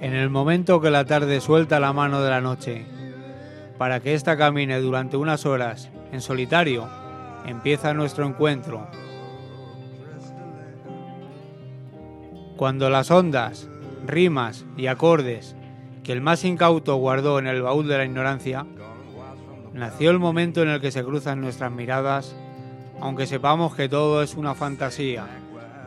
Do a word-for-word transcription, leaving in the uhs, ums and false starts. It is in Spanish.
En el momento que la tarde suelta la mano de la noche, para que ésta camine durante unas horas en solitario, empieza nuestro encuentro. Cuando las ondas, rimas y acordes que el más incauto guardó en el baúl de la ignorancia, nació el momento en el que se cruzan nuestras miradas, aunque sepamos que todo es una fantasía.